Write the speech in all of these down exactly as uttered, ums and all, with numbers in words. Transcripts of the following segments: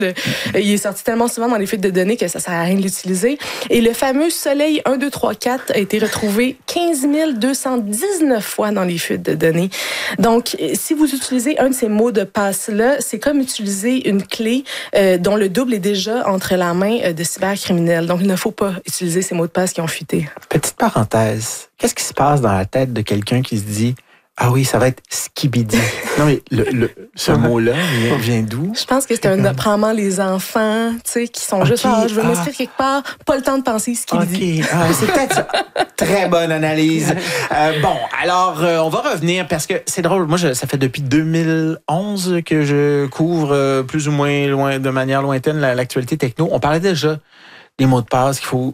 de, il est sorti tellement souvent dans les fuites de données que ça sert à rien de l'utiliser. Et le fameux Soleil un, deux, trois, quatre a été retrouvé quinze mille deux cent dix-neuf fois dans les fuites de données. Donc, si vous utilisez un de ces mots de passe-là, c'est comme utiliser une clé euh, dont le double est déjà entre la main euh, de cybercriminels. Donc, il ne faut pas utiliser ces mots de passe qui ont fuité. Petite parenthèse, qu'est-ce qui se passe dans la tête de quelqu'un qui se dit « Ah oui, ça va être skibidi ». Non, mais le, le, ce mot-là vient, vient d'où? Je pense que c'est un, probablement les enfants, tu sais, qui sont okay, juste, ah, je veux ah, m'inscrire quelque part, pas le temps de penser ce qu'il dit. OK, ah, c'est peut-être ça. Très bonne analyse. Euh, bon, alors, euh, on va revenir parce que c'est drôle. Moi, je, ça fait depuis deux mille onze que je couvre euh, plus ou moins loin, de manière lointaine l'actualité techno. On parlait déjà des mots de passe qu'il faut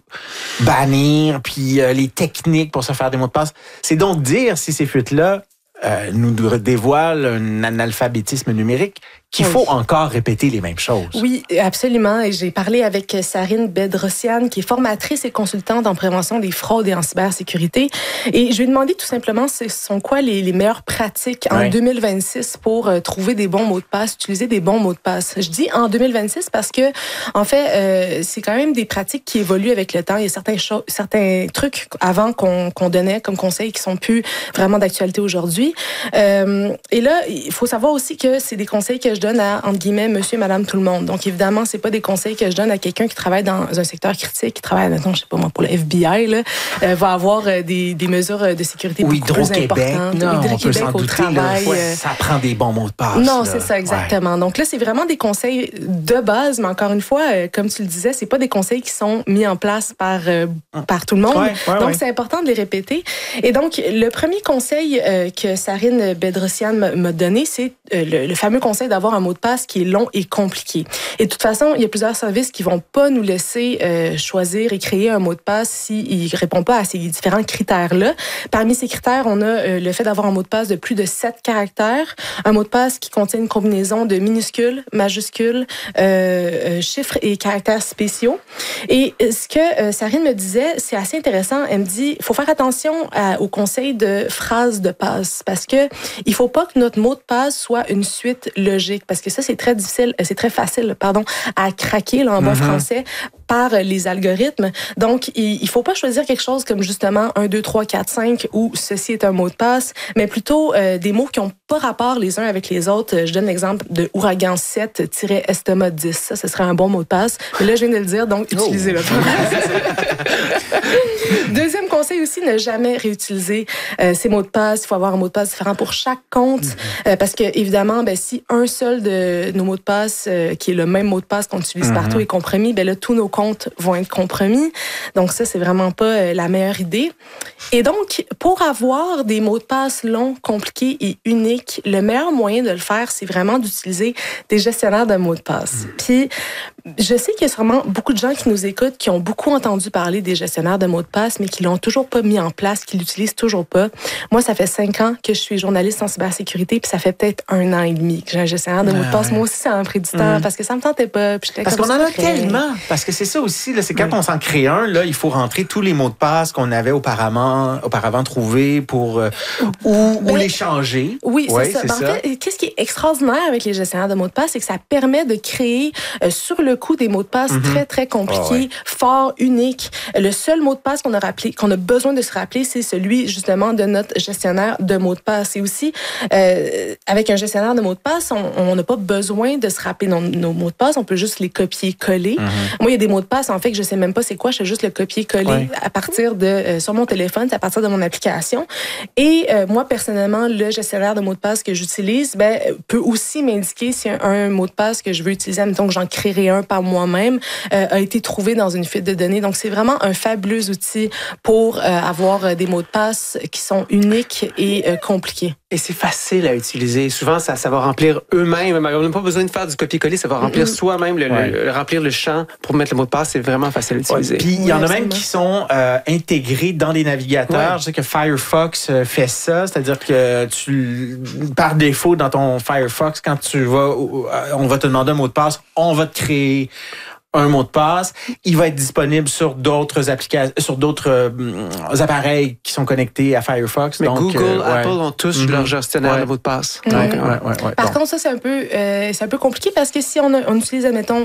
bannir, puis euh, les techniques pour se faire des mots de passe. C'est donc dire si ces fuites-là euh, nous dévoilent un analphabétisme numérique qu'il faut oui. encore répéter les mêmes choses. Oui, absolument. Et j'ai parlé avec Sarine Bedrosian, qui est formatrice et consultante en prévention des fraudes et en cybersécurité. Et je lui ai demandé tout simplement ce sont quoi les, les meilleures pratiques en oui. deux mille vingt-six pour euh, trouver des bons mots de passe, utiliser des bons mots de passe. Je dis en deux mille vingt-six parce que, en fait, euh, c'est quand même des pratiques qui évoluent avec le temps. Il y a certains, cho- certains trucs avant qu'on, qu'on donnait comme conseils qui sont plus vraiment d'actualité aujourd'hui. Euh, et là, il faut savoir aussi que c'est des conseils que je donne à, entre guillemets, monsieur et madame tout le monde. Donc, évidemment, c'est pas des conseils que je donne à quelqu'un qui travaille dans un secteur critique, qui travaille, mettons, je sais pas moi, pour le F B I, là, euh, va avoir euh, des, des mesures de sécurité Ou beaucoup plus importantes. Non, Hydro-Québec au douter, travail. Là, ouais, ça prend des bons mots de passe. Non, là. c'est ça, exactement. Ouais. Donc là, c'est vraiment des conseils de base, mais encore une fois, euh, comme tu le disais, c'est pas des conseils qui sont mis en place par, euh, par tout le monde. Ouais, ouais, donc, ouais. c'est important de les répéter. Et donc, le premier conseil euh, que Sarine Bedrosian m'a donné, c'est euh, le, le fameux conseil d'avoir un mot de passe qui est long et compliqué. Et de toute façon, il y a plusieurs services qui vont pas nous laisser euh, choisir et créer un mot de passe s'il ne répond pas à ces différents critères-là. Parmi ces critères, on a euh, le fait d'avoir un mot de passe de plus de sept caractères, un mot de passe qui contient une combinaison de minuscules, majuscules, euh, euh, chiffres et caractères spéciaux. Et ce que euh, Sarine me disait, c'est assez intéressant. Elle me dit, il faut faire attention à, au conseil de phrases de passe parce que il faut pas que notre mot de passe soit une suite logique parce que ça, c'est très difficile, c'est très facile, pardon, à craquer, là, en bon mm-hmm. français, par les algorithmes. Donc, il ne faut pas choisir quelque chose comme justement un, deux, trois, quatre, cinq ou ceci est un mot de passe, mais plutôt euh, des mots qui n'ont pas rapport les uns avec les autres. Je donne l'exemple de ouragan sept-estomac dix. Ça, ce serait un bon mot de passe. Mais là, je viens de le dire, donc oh. utilisez-le. Deuxième conseil aussi, ne jamais réutiliser euh, ces mots de passe. Il faut avoir un mot de passe différent pour chaque compte. Mm-hmm. Euh, parce que, évidemment, ben, si un seul de nos mots de passe, euh, qui est le même mot de passe qu'on utilise mm-hmm. partout, est compromis, ben là, tous nos comptes vont être compromis. Donc, ça, c'est vraiment pas euh, la meilleure idée. Et donc, pour avoir des mots de passe longs, compliqués et uniques, le meilleur moyen de le faire, c'est vraiment d'utiliser des gestionnaires de mots de passe. Mm-hmm. Puis, je sais qu'il y a sûrement beaucoup de gens qui nous écoutent qui ont beaucoup entendu parler des gestionnaires de mots de passe, mais qui l'ont toujours pas mis en place, qui l'utilisent toujours pas. Moi, ça fait cinq ans que je suis journaliste en cybersécurité, puis ça fait peut-être un an et demi que j'ai un gestionnaire de mots de passe. Ah ouais. Moi aussi, ça m'a pris du temps, mmh. parce que ça me tentait pas. Puis parce qu'on en a tellement. Parce que c'est ça aussi, là, c'est quand mmh. on s'en crée un, là, il faut rentrer tous les mots de passe qu'on avait auparavant, auparavant trouvés pour euh, ou, mais, ou les changer. Oui, ouais, c'est ça. C'est ben, ça. En fait, qu'est-ce qui est extraordinaire avec les gestionnaires de mots de passe, c'est que ça permet de créer euh, sur le coup des mots de passe mmh. très, très compliqués, oh, ouais. forts, uniques. Le seul mot de passe qu'on a rappelé, qu'on a besoin de se rappeler, c'est celui, justement, de notre gestionnaire de mots de passe. Et aussi, euh, avec un gestionnaire de mots de passe, on n'a pas besoin de se rappeler nos, nos mots de passe, on peut juste les copier-coller. Mm-hmm. Moi, il y a des mots de passe, en fait, que je sais même pas c'est quoi, je fais juste le copier-coller ouais. à partir de, euh, sur mon téléphone, à partir de mon application. Et euh, moi, personnellement, le gestionnaire de mots de passe que j'utilise, ben, peut aussi m'indiquer si un, un mot de passe que je veux utiliser, admettons que j'en créerai un par moi-même, euh, a été trouvé dans une fuite de données. Donc, c'est vraiment un fabuleux outil pour euh, avoir des mots de passe qui sont uniques et euh, compliqués. Et c'est facile à utiliser. Souvent, ça, ça va remplir eux-mêmes. On n'a pas besoin de faire du copier-coller. Ça va remplir mm-hmm. soi-même, le, ouais. le, le, remplir le champ pour mettre le mot de passe. C'est vraiment facile à utiliser. Ouais. Puis, il y en a même qui sont euh, intégrés dans les navigateurs. Ouais. Je sais que Firefox fait ça. C'est-à-dire que tu, par défaut, dans ton Firefox, quand tu vas, on va te demander un mot de passe, on va te créer un mot de passe. Il va être disponible sur d'autres applications, sur d'autres euh, appareils qui sont connectés à Firefox. Mais donc, Google, euh, Apple ouais. ont tous mm-hmm. leur gestionnaire ouais. de mots de passe. Mm-hmm. Donc, ouais. Ouais, ouais, ouais. Par bon. contre, ça, c'est un peu, euh, c'est un peu compliqué parce que si on, a, on utilise, admettons,